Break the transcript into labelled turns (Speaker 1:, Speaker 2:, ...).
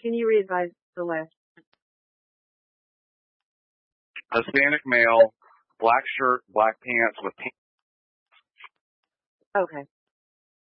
Speaker 1: Can you re-advise the last?
Speaker 2: Hispanic male, black shirt, black pants with pants.
Speaker 1: Okay.